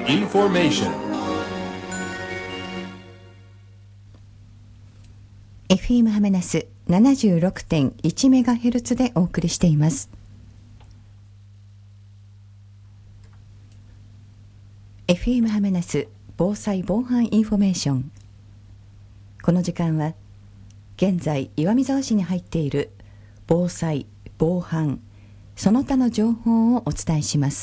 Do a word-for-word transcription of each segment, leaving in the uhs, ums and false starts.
Information エフエム ハメナス ななじゅうろくてんいちメガヘルツ でお送りしています。エフエム ハメナス防災防犯インフォメーション。この時間は現在岩見沢市に入っている防災防犯その他の情報をお伝えします。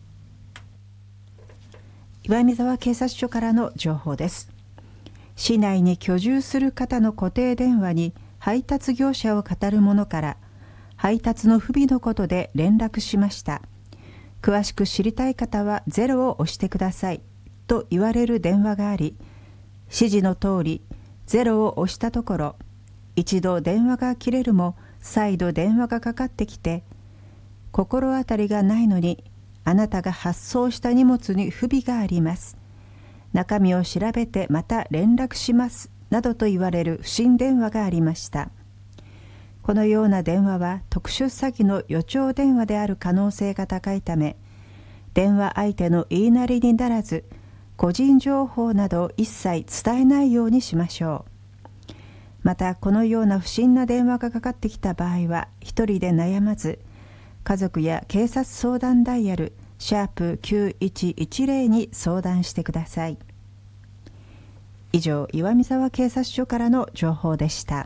岩見沢警察署からの情報です。市内に居住する方の固定電話に配達業者を語る者から配達の不備のことで連絡しました。詳しく知りたい方はゼロを押してくださいと言われる電話があり、指示の通りゼロを押したところ、一度電話が切れるも再度電話がかかってきて、心当たりがないのにあなたが発送した荷物に不備があります。中身を調べてまた連絡しますなどと言われる不審電話がありました。このような電話は特殊詐欺の予兆電話である可能性が高いため、電話相手の言いなりにならず、個人情報などを一切伝えないようにしましょう。またこのような不審な電話がかかってきた場合は、一人で悩まず、家族や警察相談ダイヤルシャープきゅういちいちゼロに相談してください。以上、岩見沢警察署からの情報でした。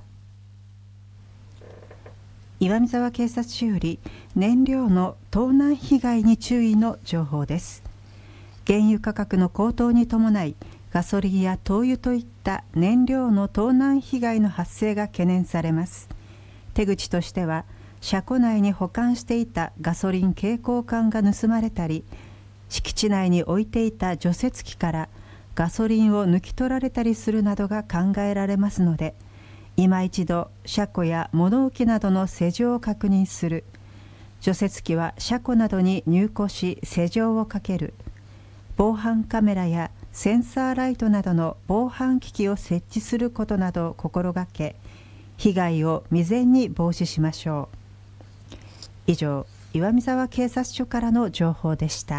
岩見沢警察署より燃料の盗難被害に注意の情報です。原油価格の高騰に伴い、ガソリンや灯油といった燃料の盗難被害の発生が懸念されます。手口としては、車庫内に保管していたガソリン携行缶が盗まれたり、敷地内に置いていた除雪機からガソリンを抜き取られたりするなどが考えられますので、今一度車庫や物置などの施錠を確認する、除雪機は車庫などに入庫し施錠をかける、防犯カメラやセンサーライトなどの防犯機器を設置することなどを心がけ、被害を未然に防止しましょう。以上、岩見沢警察署からの情報でした。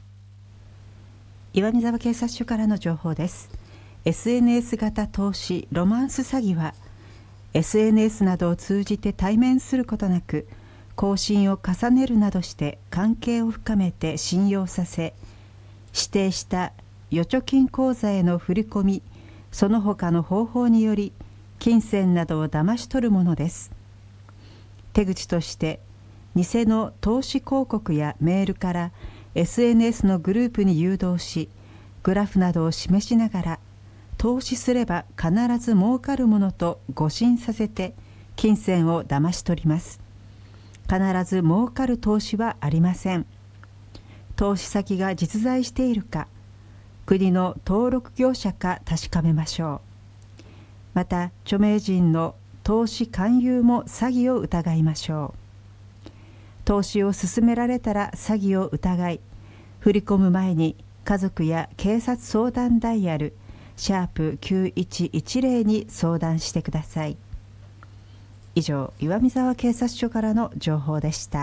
岩見沢警察署からの情報です。 エスエヌエス 型投資ロマンス詐欺は エスエヌエス などを通じて対面することなく、交信を重ねるなどして関係を深めて信用させ、指定した預貯金口座への振り込み、その他の方法により金銭などを騙し取るものです。手口として、偽の投資広告やメールから エスエヌエス のグループに誘導し、グラフなどを示しながら、投資すれば必ず儲かるものと誤信させて金銭を騙し取ります。必ず儲かる投資はありません。投資先が実在しているか、国の登録業者か確かめましょう。また、著名人の投資勧誘も詐欺を疑いましょう。投資を勧められたら詐欺を疑い、振り込む前に家族や警察相談ダイヤルシャープきゅういちいちゼロに相談してください。以上、岩見沢警察署からの情報でした。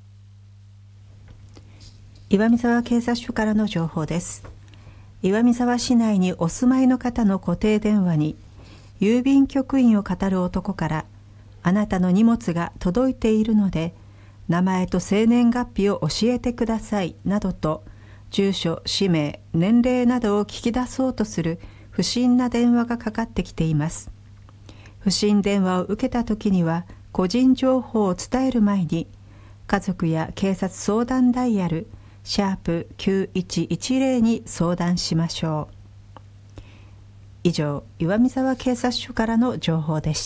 岩見沢警察署からの情報です。岩見沢市内にお住まいの方の固定電話に、郵便局員を語る男から、あなたの荷物が届いているので、名前と生年月日を教えてくださいなどと、住所、氏名、年齢などを聞き出そうとする不審な電話がかかってきています。不審電話を受けたときには、個人情報を伝える前に、家族や警察相談ダイヤルシャープきゅういちいちゼロに相談しましょう。以上、岩見沢警察署からの情報でした。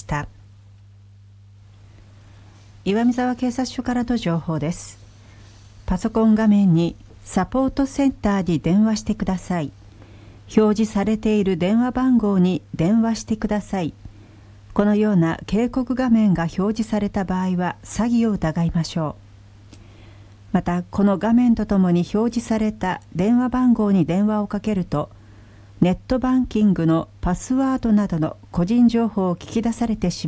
岩見沢警察署からの情報です。パソコン画面にサポートセンターに電話してください。表示されている電話番号に電話してください。このような警告画面が表示された場合は詐欺を疑いましょう。また、この画面とともに表示された電話番号に電話をかけると、ネットバンキングのパスワードなどの個人情報を聞き出されてしまい